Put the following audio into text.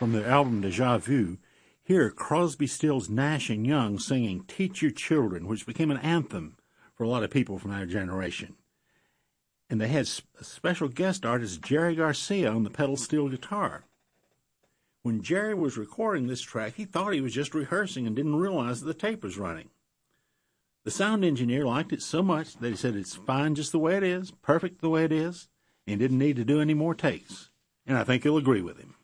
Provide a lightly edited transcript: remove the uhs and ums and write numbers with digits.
From their album Deja Vu, hear Crosby, Stills, Nash and Young singing Teach Your Children, which became an anthem for a lot of people from our generation. And they had a special guest artist, Jerry Garcia, on the pedal steel guitar. When Jerry was recording this track, he thought he was just rehearsing and didn't realize that the tape was running. The sound engineer liked it so much that he said it's fine just the way it is, perfect the way it is, and didn't need to do any more takes. And I think you'll agree with him.